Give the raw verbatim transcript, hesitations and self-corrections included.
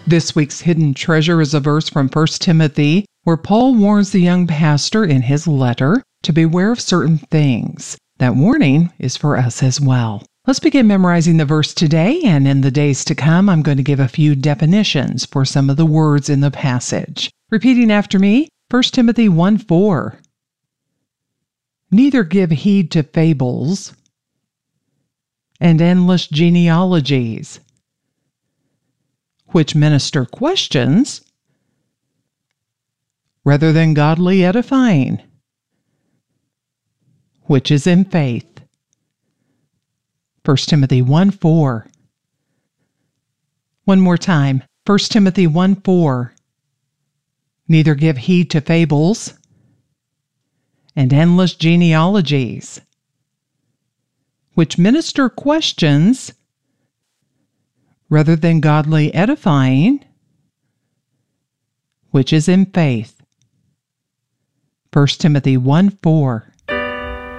This week's hidden treasure is a verse from First Timothy, where Paul warns the young pastor in his letter to beware of certain things. That warning is for us as well. Let's begin memorizing the verse today, and in the days to come, I'm going to give a few definitions for some of the words in the passage. Repeating after me, First Timothy one four. Neither give heed to fables and endless genealogies, which minister questions rather than godly edifying, which is in faith. First Timothy one four. One more time. First Timothy one four. Neither give heed to fables and endless genealogies, which minister questions rather than godly edifying, which is in faith. First Timothy one four.